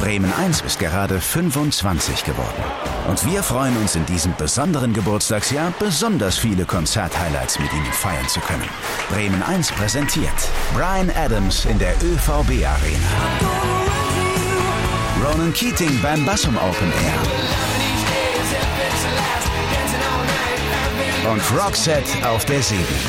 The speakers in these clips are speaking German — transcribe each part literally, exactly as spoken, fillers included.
Bremen eins ist gerade fünfundzwanzig geworden. Und wir freuen uns in diesem besonderen Geburtstagsjahr, besonders viele Konzert-Highlights mit Ihnen feiern zu können. Bremen eins präsentiert Bryan Adams in der Ö V B Arena. Ronan Keating beim Bassum Open Air. Und Roxette auf der Seebühne.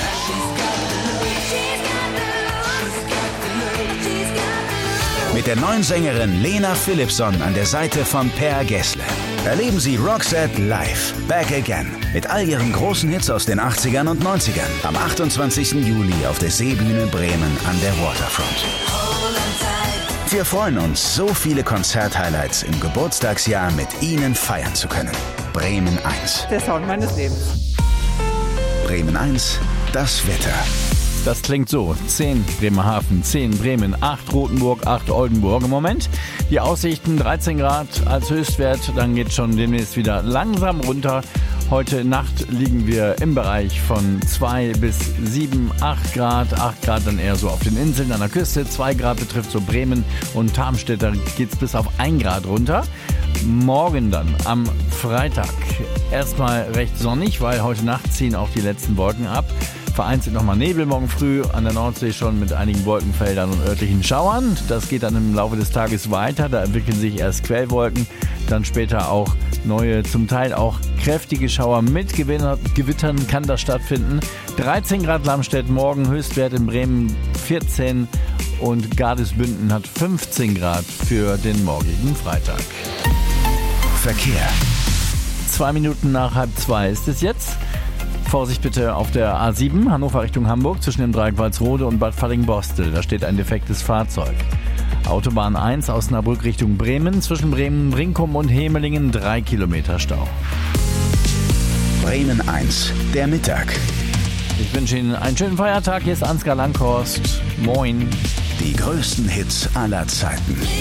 Mit der neuen Sängerin Lena Philipsson an der Seite von Per Gessle. Erleben Sie Roxette live, Back Again, mit all ihren großen Hits aus den achtzigern und neunzigern. Am achtundzwanzigsten Juli auf der Seebühne Bremen an der Waterfront. Wir freuen uns, so viele Konzert-Highlights im Geburtstagsjahr mit Ihnen feiern zu können. Bremen eins. Der Sound meines Lebens. Bremen eins, das Wetter. Das klingt so. zehn Bremerhaven, zehn Bremen, acht Rothenburg, acht Oldenburg. Im Moment die Aussichten dreizehn Grad als Höchstwert. Dann geht schon demnächst wieder langsam runter. Heute Nacht liegen wir im Bereich von zwei bis sieben, acht Grad. acht Grad dann eher so auf den Inseln an der Küste. zwei Grad betrifft so Bremen und Tarmstedt. Da geht es bis auf ein Grad runter. Morgen dann am Freitag erstmal recht sonnig, weil heute Nacht ziehen auch die letzten Wolken ab. Vereinzelt nochmal Nebel morgen früh, an der Nordsee schon mit einigen Wolkenfeldern und örtlichen Schauern. Das geht dann im Laufe des Tages weiter, da entwickeln sich erst Quellwolken, dann später auch neue, zum Teil auch kräftige Schauer mit Gewittern kann das stattfinden. dreizehn Grad Lamstedt, morgen Höchstwert in Bremen vierzehn und Gardisbünden hat fünfzehn Grad für den morgigen Freitag. Verkehr. Zwei Minuten nach halb zwei ist es jetzt. Vorsicht bitte auf der A sieben, Hannover Richtung Hamburg, zwischen dem Dreieck Walsrode und Bad Falling-Bostel. Da steht ein defektes Fahrzeug. Autobahn eins, Osnabrück Richtung Bremen, zwischen Bremen, Brinkum und Hemelingen, drei Kilometer Stau. Bremen eins, der Mittag. Ich wünsche Ihnen einen schönen Feiertag. Hier ist Ansgar Langhorst. Moin. Die größten Hits aller Zeiten.